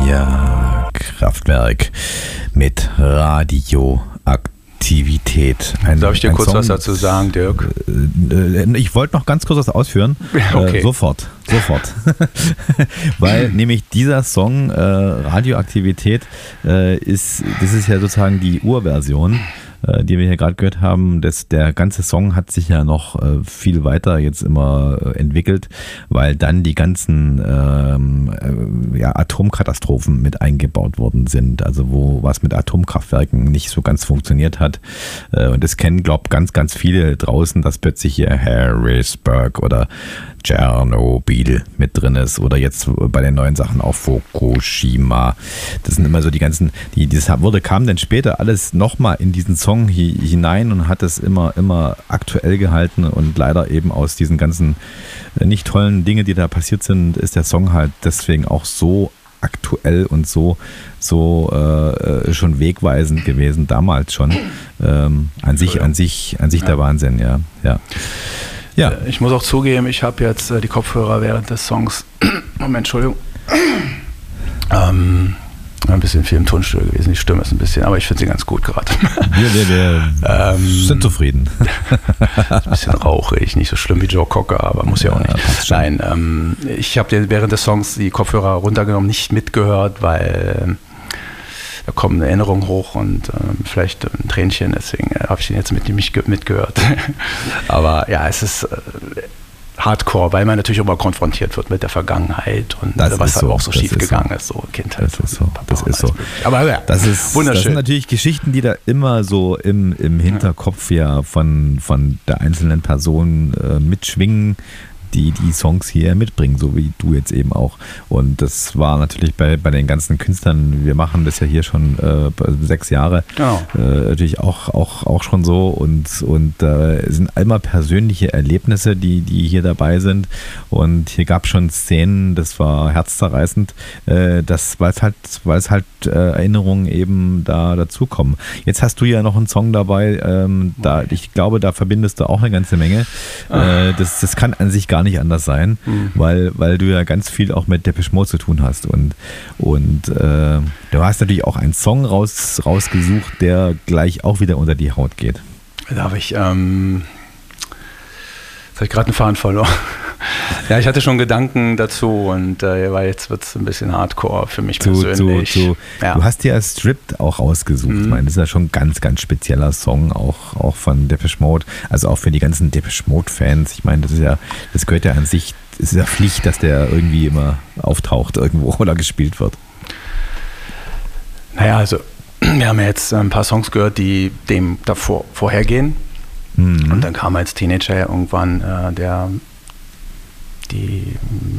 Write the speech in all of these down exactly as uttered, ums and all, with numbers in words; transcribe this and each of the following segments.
Ja, Kraftwerk mit Radioaktivität. Ein, Darf ich dir kurz Song, was dazu sagen, Dirk? Ich wollte noch ganz kurz was ausführen. Okay. Äh, sofort, sofort. Weil nämlich dieser Song äh, Radioaktivität äh, ist, das ist ja sozusagen die Urversion, äh, die wir hier gerade gehört haben. Das, der ganze Song hat sich ja noch äh, viel weiter jetzt immer äh, entwickelt, weil dann die ganzen ähm, äh, ja, Atomkatastrophen mit eingebaut worden sind. Also wo was mit Atomkraftwerken nicht so ganz funktioniert hat. Äh, und das kennen, glaube ich, ganz, ganz viele draußen, dass plötzlich hier Harrisburg oder Tschernobyl mit drin ist oder jetzt bei den neuen Sachen auch Fukushima. Das sind immer so die ganzen, die das wurde, kam dann später alles nochmal in diesen Song hinein und hat es immer, immer aktuell gehalten und leider eben aus diesen ganzen nicht tollen Dingen, die da passiert sind, ist der Song halt deswegen auch so aktuell und so, so äh, schon wegweisend gewesen, damals schon. Ähm, an sich, an sich, an sich der Wahnsinn, ja, ja. Ja. Ich muss auch zugeben, ich habe jetzt äh, die Kopfhörer während des Songs, Moment, Entschuldigung, ähm, ein bisschen viel im Tonstudio gewesen, die Stimme ist ein bisschen, aber ich finde sie ganz gut gerade. Wir, wir, wir ähm, sind zufrieden. Ein bisschen rauchig, nicht so schlimm wie Joe Cocker, aber muss ja auch nicht. Ja, Nein, ähm, ich habe während des Songs die Kopfhörer runtergenommen, nicht mitgehört, weil da kommen Erinnerungen hoch und äh, vielleicht ein Tränchen, deswegen äh, habe ich den jetzt mit, nicht mitgehört. Aber ja, es ist äh, Hardcore, weil man natürlich immer konfrontiert wird mit der Vergangenheit und das was halt so, auch so schief gegangen so. ist, so Kindheit. Das ist so, Papa das ist so. Aber ja, das ist wunderschön. Das sind natürlich Geschichten, die da immer so im, im Hinterkopf ja von, von der einzelnen Person äh, mitschwingen, die die Songs hier mitbringen, so wie du jetzt eben auch. Und das war natürlich bei, bei den ganzen Künstlern, wir machen das ja hier schon äh, sechs Jahre, genau. äh, natürlich auch, auch, auch schon so und, und äh, sind immer persönliche Erlebnisse, die, die hier dabei sind. Und hier gab es schon Szenen, das war herzzerreißend, äh, das, weil es halt, weil es halt äh, Erinnerungen eben da dazukommen. Jetzt hast du ja noch einen Song dabei, ähm, da, ich glaube, da verbindest du auch eine ganze Menge. Äh, das, das kann an sich gar nicht anders sein, mhm. weil, weil du ja ganz viel auch mit Depeche Mode zu tun hast und, und äh, du hast natürlich auch einen Song raus, rausgesucht, der gleich auch wieder unter die Haut geht. Da habe ich ähm, jetzt habe ich gerade einen Faden verloren. Ja, ich hatte schon Gedanken dazu und äh, weil jetzt wird es ein bisschen Hardcore für mich zu, persönlich. Zu, zu, ja. Du hast ja Stripped auch ausgesucht. Mhm. Ich meine, das ist ja schon ein ganz, ganz spezieller Song, auch, auch von Depeche Mode. Also auch für die ganzen Depeche Mode-Fans. Ich meine, das ist ja, das gehört ja an sich, es ist ja Pflicht, dass der irgendwie immer auftaucht irgendwo oder gespielt wird. Naja, also wir haben ja jetzt ein paar Songs gehört, die dem davor vorhergehen. Mhm. Und dann kam als Teenager irgendwann äh, der die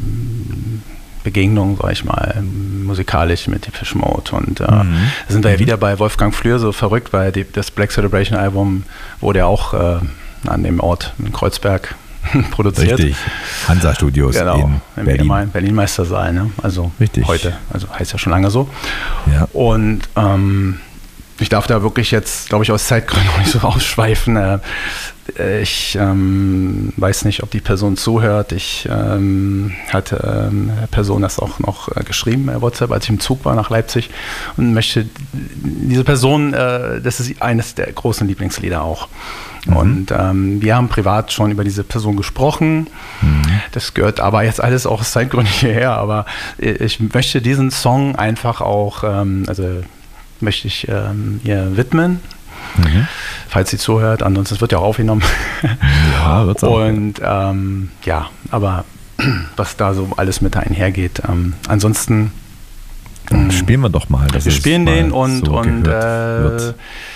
Begegnung, sag ich mal, musikalisch mit Depeche Mode. Und äh, mhm. da sind wir ja wieder bei Wolfgang Flür so verrückt, weil die, das Black Celebration Album wurde ja auch äh, an dem Ort in Kreuzberg produziert. Richtig, Hansa Studios genau, in Berlin. Im Berlin-Meistersaal, ne? Also richtig. Heute, also heißt ja schon lange so. Ja. Und ähm, ich darf da wirklich jetzt, glaube ich, aus Zeitgründen noch nicht so ausschweifen. Äh, Ich ähm, weiß nicht, ob die Person zuhört. Ich ähm, hatte ähm, der Person das auch noch äh, geschrieben bei WhatsApp, als ich im Zug war nach Leipzig und möchte diese Person, äh, das ist eines der großen Lieblingslieder auch. Mhm. Und ähm, wir haben privat schon über diese Person gesprochen. Mhm. Das gehört aber jetzt alles auch aus Zeitgründen hierher. Aber ich möchte diesen Song einfach auch, ähm, also möchte ich ähm, ihr widmen. Mhm. Falls sie zuhört, ansonsten wird ja auch aufgenommen. Ja, wird's auch. Und ähm, ja, aber was da so alles mit einhergeht. Ähm, ansonsten Dann spielen wir doch mal. Wir spielen den und, so und äh,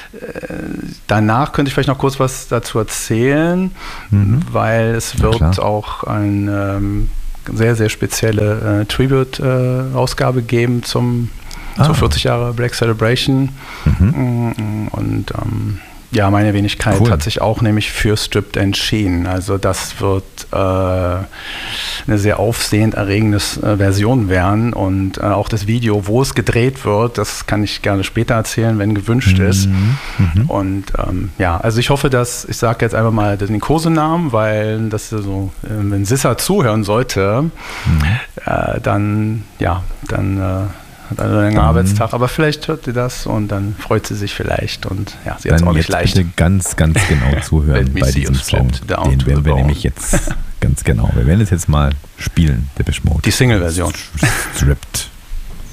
danach könnte ich vielleicht noch kurz was dazu erzählen, mhm. weil es wird ja, auch eine ähm, sehr, sehr spezielle äh, Tribute-Ausgabe äh, geben zum Ah. So vierzig Jahre Black Celebration. Mhm. Und ähm, ja, meine Wenigkeit cool. hat sich auch nämlich für Stripped entschieden. Also das wird äh, eine sehr aufsehenerregende äh, Version werden. Und äh, auch das Video, wo es gedreht wird, das kann ich gerne später erzählen, wenn gewünscht mhm. ist. Mhm. Und ähm, ja, also ich hoffe, dass, ich sage jetzt einfach mal den Kosenamen, weil das so, äh, wenn Sissa zuhören sollte, mhm. äh, dann, ja, dann äh, hat einen langen Arbeitstag, aber vielleicht hört sie das und dann freut sie sich vielleicht und ja, sie hat es auch nicht leicht. Bitte ganz, ganz genau zuhören bei diesem Song. Den werden wir nämlich jetzt ganz genau, wir werden es jetzt mal spielen, Depeche Mode. Die Single-Version. Stripped.